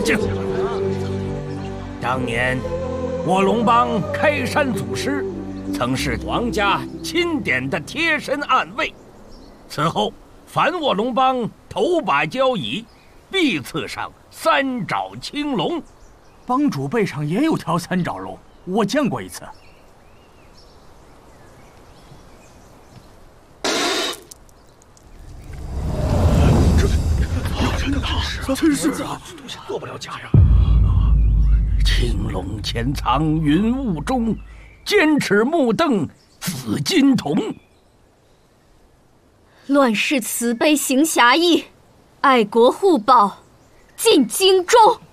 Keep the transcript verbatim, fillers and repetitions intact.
敬。当年我龙帮开山祖师，曾是皇家钦点的贴身暗卫。此后，凡我龙帮头把交椅，必刺上三爪青龙。 帮主背上也有条三爪龙，我见过一次。 真是啊，做不了假呀！青龙潜藏云雾中，尖齿目瞪紫金瞳。 乱世慈悲行侠义，爱国护宝进京中。